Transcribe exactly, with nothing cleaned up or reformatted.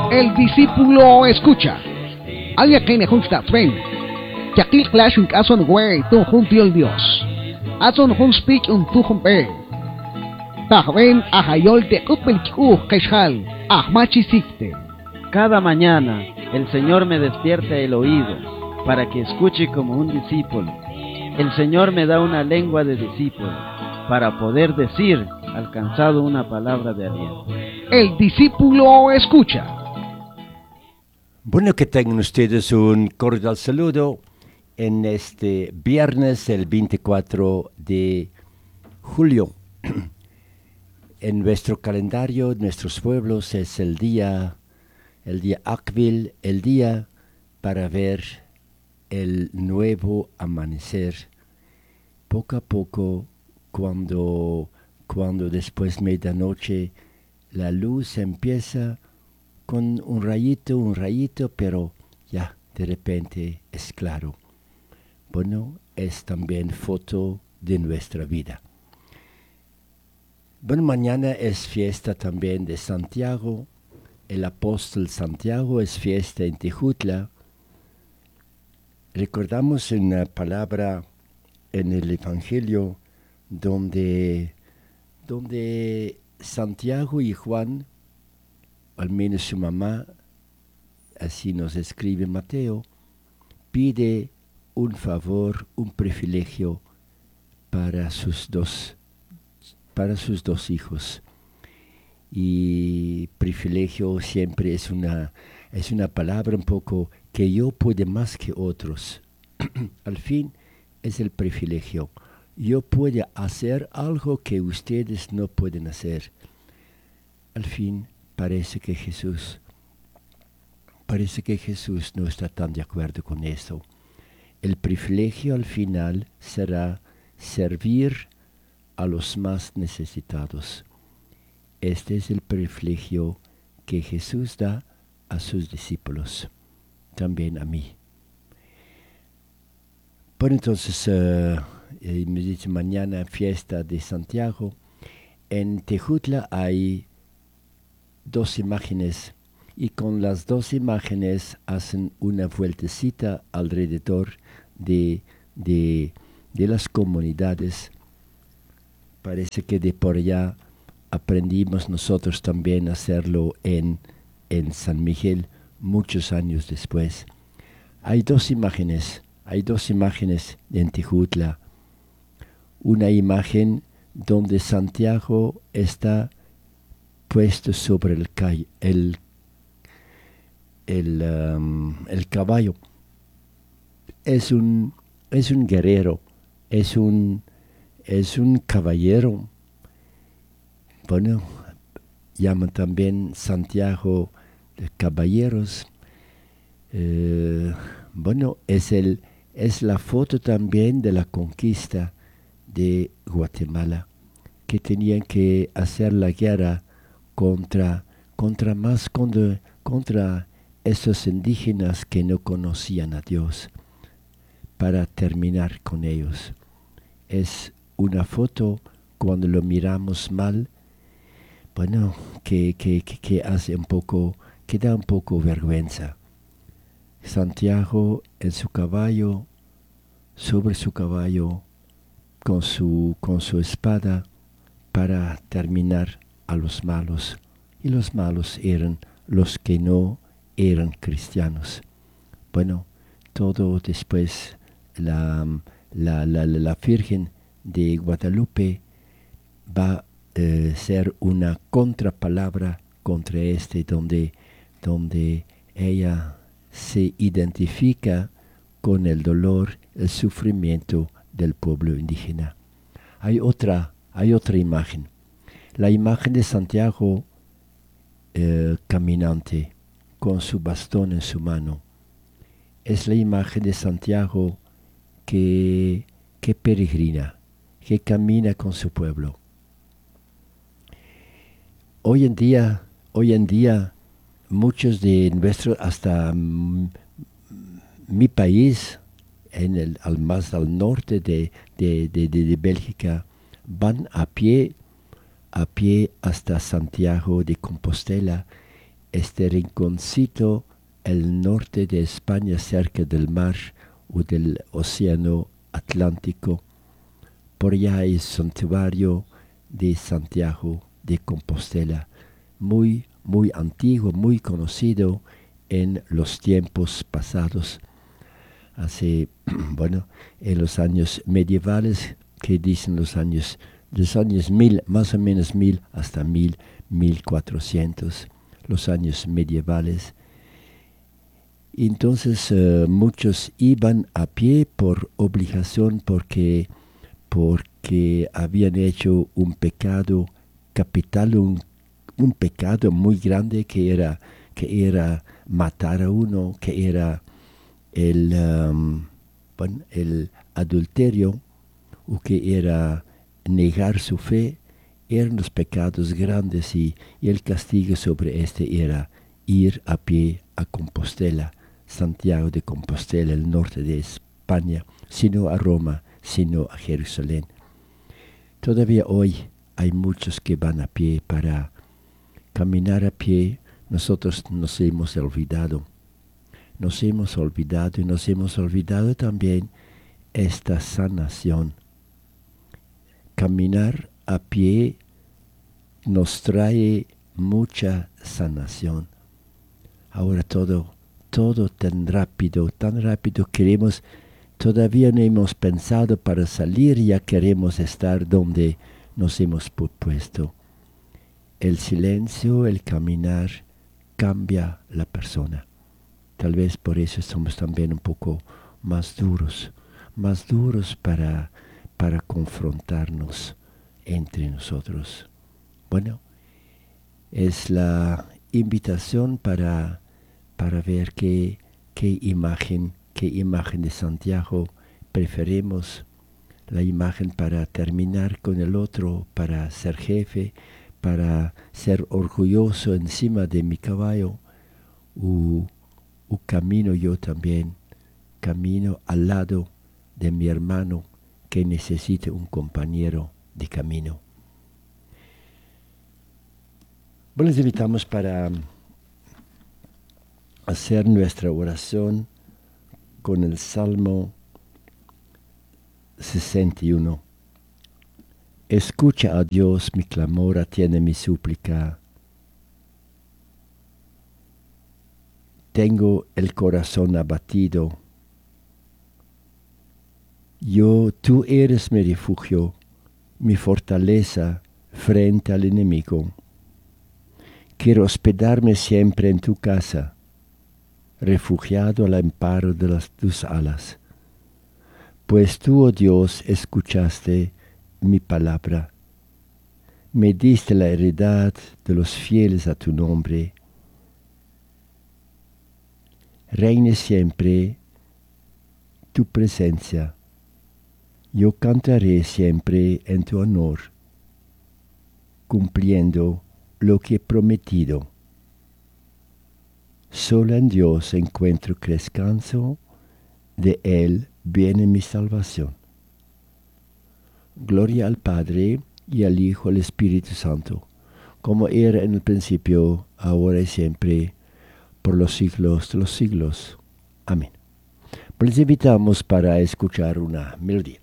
El discípulo escucha. Alguien que necesita tren. Que aquí clash un caso en güey, tú junto al Dios. Azon hun speak un tu humpe. Tahmen ahayol de upelku keshal. Ahmachi sikte. Cada mañana el Señor me despierta el oído para que escuche como un discípulo. El Señor me da una lengua de discípulo para poder decir, alcanzado, una palabra de aliento. El discípulo escucha. Bueno, que tengan ustedes un cordial saludo en este viernes, el veinticuatro de julio. En nuestro calendario, en nuestros pueblos, es el día, el día Akbil, el día para ver el nuevo amanecer. Poco a poco, cuando, cuando después de medianoche, la luz empieza con un rayito, un rayito, pero ya de repente es claro. Bueno, es también foto de nuestra vida. Bueno, mañana es fiesta también de Santiago. El apóstol Santiago es fiesta en Tejutla. Recordamos una palabra en el Evangelio donde, donde Santiago y Juan, al menos su mamá, así nos escribe Mateo, pide un favor, un privilegio para sus dos, para sus dos hijos. Y privilegio siempre es una, es una palabra un poco que yo puedo más que otros. Al fin es el privilegio. Yo puedo hacer algo que ustedes no pueden hacer. Al fin parece que Jesús, parece que Jesús no está tan de acuerdo con eso. El privilegio al final será servir a los más necesitados. Este es el privilegio que Jesús da a sus discípulos, también a mí. Bueno, entonces, uh, eh, me dice mañana fiesta de Santiago. En Tejutla hay dos imágenes y con las dos imágenes hacen una vueltecita alrededor de, de, de las comunidades. Parece que de por allá aprendimos nosotros también a hacerlo en, en San Miguel muchos años después. Hay dos imágenes, hay dos imágenes en Tejutla. Una imagen donde Santiago está puesto sobre el, ca- el, el, um, el caballo. Es un, es un guerrero, es un, es un caballero. Bueno, llaman también Santiago de caballeros. Eh, bueno, es, el, es la foto también de la conquista de Guatemala, que tenían que hacer la guerra contra, contra más contra, contra esos indígenas que no conocían a Dios, para terminar con ellos. Es una foto, cuando lo miramos mal, bueno, que, que, que, que hace un poco, que da un poco vergüenza. Santiago en su caballo, sobre su caballo, con su, con su espada, para terminar a los malos. Y los malos eran los que no eran cristianos. Bueno, todo después, la, la, la, la Virgen de Guadalupe va a eh, ser una contrapalabra contra este, donde, donde ella se identifica con el dolor, el sufrimiento del pueblo indígena. Hay otra, hay otra imagen, la imagen de Santiago eh, caminante con su bastón en su mano. Es la imagen de Santiago que, que peregrina, que camina con su pueblo. Hoy en día, hoy en día, muchos de nuestros, hasta mm, mi país, en el, al más al norte de, de, de, de, de Bélgica, van a pie, a pie hasta Santiago de Compostela, este rinconcito al norte de España, cerca del mar o del océano Atlántico. Por allá hay el santuario de Santiago de Compostela, muy, muy antiguo, muy conocido en los tiempos pasados. Hace, bueno, en los años medievales, que dicen los años, los años mil, más o menos mil hasta mil, mil cuatrocientos, los años medievales. Entonces uh, muchos iban a pie por obligación porque, porque habían hecho un pecado capital, un, un pecado muy grande que era, que era matar a uno, que era el, um, bueno, el adulterio, o que era negar su fe. Eran los pecados grandes y, y el castigo sobre este era ir a pie a Compostela, Santiago de Compostela, el norte de España, sino a Roma, sino a Jerusalén. Todavía hoy hay muchos que van a pie. Para caminar a pie, nosotros nos hemos olvidado. Nos hemos olvidado y nos hemos olvidado también esta sanación. Caminar a pie nos trae mucha sanación. Ahora todo, todo tan rápido, tan rápido queremos, todavía no hemos pensado para salir, ya queremos estar donde nos hemos puesto. El silencio, el caminar, cambia la persona. Tal vez por eso somos también un poco más duros, más duros para, para confrontarnos entre nosotros. Bueno, es la invitación para, para ver qué, qué imagen, qué imagen de Santiago preferimos. La imagen para terminar con el otro, para ser jefe, para ser orgulloso encima de mi caballo, o, o camino yo también, camino al lado de mi hermano que necesita un compañero de camino. Bueno, les invitamos para hacer nuestra oración con el Salmo sesenta y uno. Escucha a Dios mi clamor, atiende mi súplica. Tengo el corazón abatido. Yo, tú eres mi refugio, mi fortaleza frente al enemigo. Quiero hospedarme siempre en tu casa, refugiado al amparo de las, tus alas. Pues tú, oh Dios, escuchaste mi palabra. Me diste la heredad de los fieles a tu nombre. Reine siempre tu presencia. Yo cantaré siempre en tu honor, cumpliendo lo que he prometido. Solo en Dios encuentro descanso, de Él viene mi salvación. Gloria al Padre, y al Hijo, al Espíritu Santo, como era en el principio, ahora y siempre, por los siglos de los siglos. Amén. Les invitamos para escuchar una melodía.